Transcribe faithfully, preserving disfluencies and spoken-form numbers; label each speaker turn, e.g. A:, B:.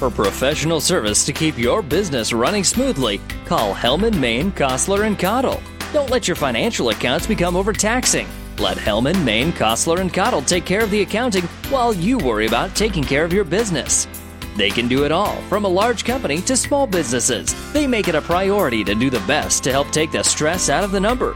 A: For professional service to keep your business running smoothly, call Hellman, Maine, Kostler, and Cottle. Don't let your financial accounts become overtaxing. Let Hellman, Maine, Kostler, and Cottle take care of the accounting while you worry about taking care of your business. They can do it all, from a large company to small businesses. They make it a priority to do the best to help take the stress out of the number.